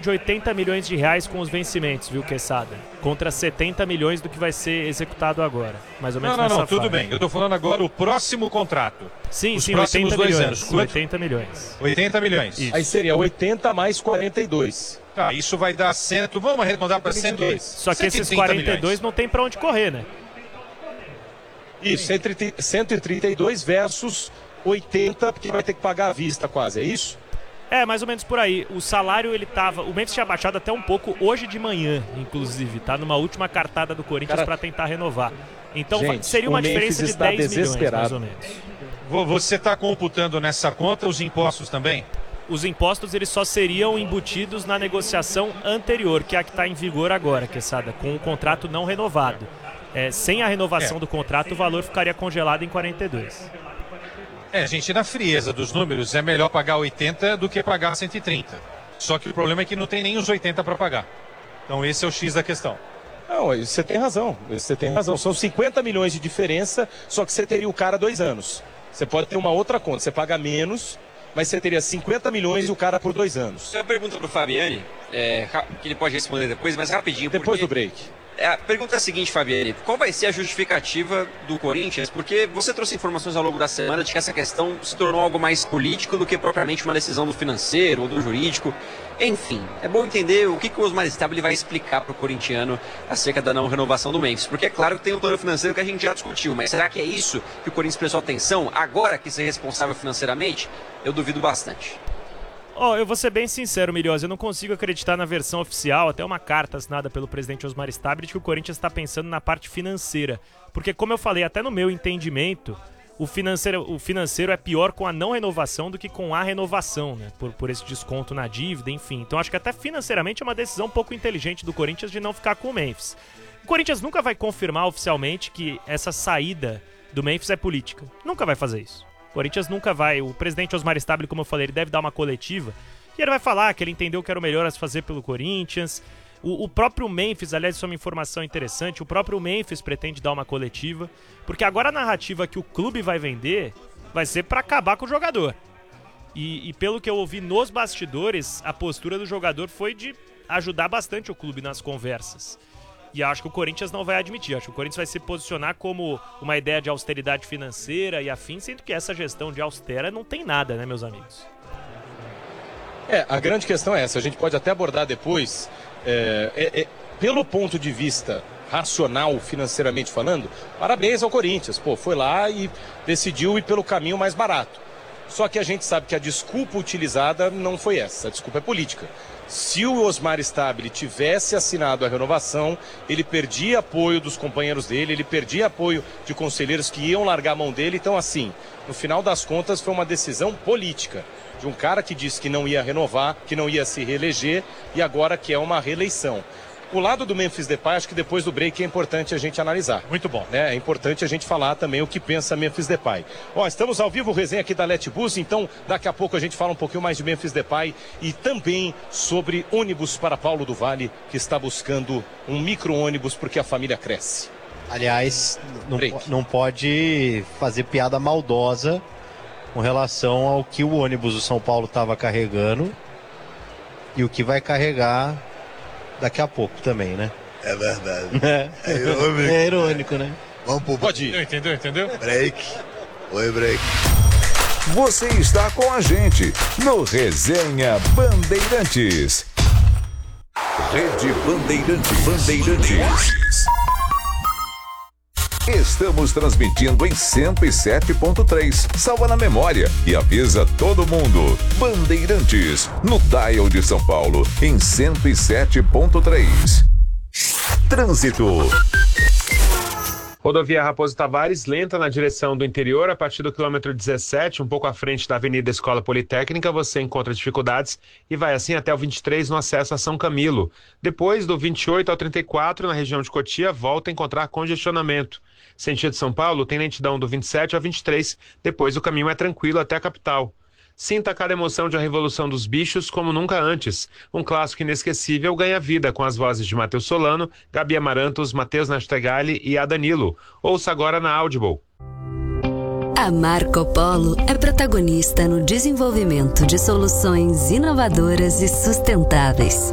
de 80 milhões de reais com os vencimentos, viu, Quesada? Contra 70 milhões do que vai ser executado agora. Mais ou menos nessa faixa. Tudo bem. Eu tô falando agora o próximo contrato. Sim, os 80 milhões. Anos. 80 milhões. 80 milhões. Isso. Aí seria 80 mais 42. Tá, isso vai dar 100, vamos arredondar para 102. Só que esses 42 milhões. Não tem para onde correr, né? Isso, 132 versus 80, porque vai ter que pagar à vista quase, é isso? É, mais ou menos por aí. O salário, o Memphis tinha baixado até um pouco hoje de manhã, inclusive, tá? Numa última cartada do Corinthians para tentar renovar. Então gente, seria uma diferença de 10 milhões, mais ou menos. Você está computando nessa conta os impostos também? Os impostos, eles só seriam embutidos na negociação anterior, que é a que está em vigor agora, Quesada, com o contrato não renovado. Sem a renovação do contrato, o valor ficaria congelado em 42. Gente, na frieza dos números, é melhor pagar 80 do que pagar 130. Só que o problema é que não tem nem os 80 para pagar. Então esse é o X da questão. Não, você tem razão. São 50 milhões de diferença, só que você teria o cara 2 anos. Você pode ter uma outra conta, você paga menos, mas você teria 50 milhões e o cara por 2 anos. Uma pergunta pro Fabiani, que ele pode responder depois, mas rapidinho. Depois do break. A pergunta é a seguinte, Fabiani, qual vai ser a justificativa do Corinthians? Porque você trouxe informações ao longo da semana de que essa questão se tornou algo mais político do que propriamente uma decisão do financeiro ou do jurídico. Enfim, é bom entender o que o Osmar Stabile vai explicar para o corintiano acerca da não renovação do Memphis. Porque é claro que tem um plano financeiro que a gente já discutiu, mas será que é isso que o Corinthians prestou atenção agora que ser responsável financeiramente? Eu duvido bastante. Eu vou ser bem sincero, Miriosa, eu não consigo acreditar na versão oficial, até uma carta assinada pelo presidente Osmar Stabile, que o Corinthians está pensando na parte financeira. Porque, como eu falei, até no meu entendimento, o financeiro é pior com a não renovação do que com a renovação, né? Por esse desconto na dívida, enfim. Então acho que até financeiramente é uma decisão um pouco inteligente do Corinthians de não ficar com o Memphis. O Corinthians nunca vai confirmar oficialmente que essa saída do Memphis é política. Nunca vai fazer isso. O Corinthians nunca vai. O presidente Osmar Stabile, como eu falei, ele deve dar uma coletiva e ele vai falar que ele entendeu que era o melhor a se fazer pelo Corinthians. O próprio Memphis, aliás, isso é uma informação interessante, o próprio Memphis pretende dar uma coletiva, porque agora a narrativa que o clube vai vender vai ser para acabar com o jogador. E pelo que eu ouvi nos bastidores, a postura do jogador foi de ajudar bastante o clube nas conversas. E acho que o Corinthians não vai admitir. Acho que o Corinthians vai se posicionar como uma ideia de austeridade financeira e afim, sendo que essa gestão de austera não tem nada, né, meus amigos? A grande questão é essa. A gente pode até abordar depois. Pelo ponto de vista racional, financeiramente falando, parabéns ao Corinthians. Foi lá e decidiu ir pelo caminho mais barato. Só que a gente sabe que a desculpa utilizada não foi essa. A desculpa é política. Se o Osmar Stabile tivesse assinado a renovação, ele perdia apoio dos companheiros dele, ele perdia apoio de conselheiros que iam largar a mão dele. Então, assim, no final das contas, foi uma decisão política de um cara que disse que não ia renovar, que não ia se reeleger e agora quer uma reeleição. O lado do Memphis Depay, acho que depois do break é importante a gente analisar. Muito bom. É importante a gente falar também o que pensa Memphis Depay. Estamos ao vivo, resenha aqui da Letbus, então daqui a pouco a gente fala um pouquinho mais de Memphis Depay e também sobre ônibus para Paulo do Vale, que está buscando um micro-ônibus porque a família cresce. Aliás, não pode fazer piada maldosa com relação ao que o ônibus do São Paulo estava carregando e o que vai carregar daqui a pouco também, né? É verdade. É irônico, né? Vamos pro... Pode ir. Entendeu? Break. Oi, break. Você está com a gente no Resenha Bandeirantes. Rede Bandeirantes. Estamos transmitindo em 107.3. Salva na memória e avisa todo mundo. Bandeirantes, no dial de São Paulo, em 107.3. Trânsito. Rodovia Raposo Tavares, lenta na direção do interior, a partir do quilômetro 17, um pouco à frente da Avenida Escola Politécnica, você encontra dificuldades e vai assim até o 23 no acesso a São Camilo. Depois, do 28 ao 34, na região de Cotia, volta a encontrar congestionamento. Sentido São Paulo, tem lentidão do 27 ao 23, depois o caminho é tranquilo até a capital. Sinta cada emoção de A Revolução dos Bichos como nunca antes. Um clássico inesquecível ganha vida com as vozes de Matheus Solano, Gabi Amarantos, Matheus Nastegali e a Danilo. Ouça agora na Audible. A Marco Polo é protagonista no desenvolvimento de soluções inovadoras e sustentáveis.